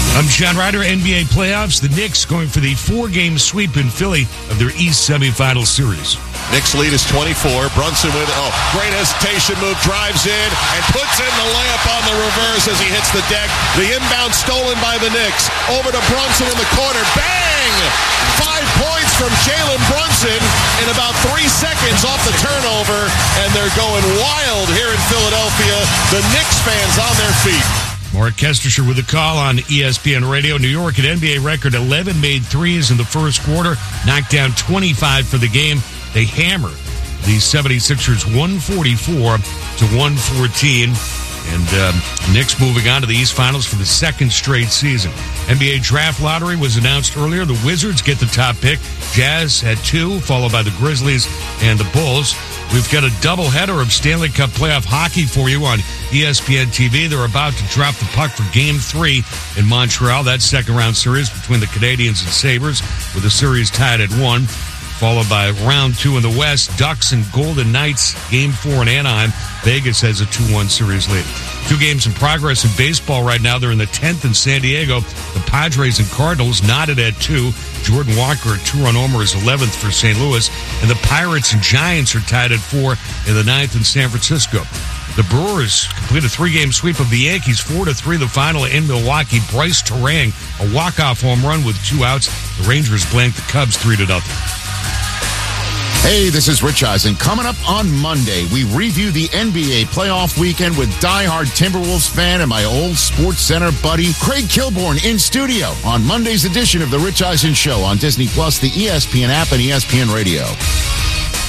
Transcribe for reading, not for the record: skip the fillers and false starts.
I'm John Ryder. NBA playoffs. The Knicks going for the 4-game sweep in Philly of their East semifinal series. Knicks lead is 24. Brunson with, great hesitation move, drives in and puts in the layup on the reverse as he hits the deck. The inbound stolen by the Knicks. Over to Brunson in the corner. Bang! 5 points from Jalen Brunson in about 3 seconds off the turnover, and they're going wild here in Philadelphia. The Knicks fans on their feet. Mark Kestershire with a call on ESPN Radio. New York at NBA record 11 made threes in the first quarter, knocked down 25 for the game. They hammered the 76ers 144 to 114. And Knicks moving on to the East Finals for the second straight season. NBA draft lottery was announced earlier. The Wizards get the top pick. Jazz at 2, followed by the Grizzlies and the Bulls. We've got a doubleheader of Stanley Cup playoff hockey for you on ESPN TV. They're about to drop the puck for Game 3 in Montreal. That second-round series between the Canadiens and Sabres, with the series tied at 1. Followed by round 2 in the West, Ducks and Golden Knights, Game 4 in Anaheim. Vegas has a 2-1 series lead. 2 games in progress in baseball right now. They're in the 10th in San Diego. The Padres and Cardinals knotted at 2. Jordan Walker, a 2-run homer, is 11th for St. Louis. And the Pirates and Giants are tied at 4 in the 9th in San Francisco. The Brewers complete a 3-game sweep of the Yankees, 4-3 the final in Milwaukee. Bryce Terang, a walk-off home run with 2 outs. The Rangers blanked the Cubs 3-0. Hey, this is Rich Eisen. Coming up on Monday, we review the NBA playoff weekend with diehard Timberwolves fan and my old Sports Center buddy, Craig Kilborn, in studio on Monday's edition of The Rich Eisen Show on Disney Plus, the ESPN app, and ESPN Radio.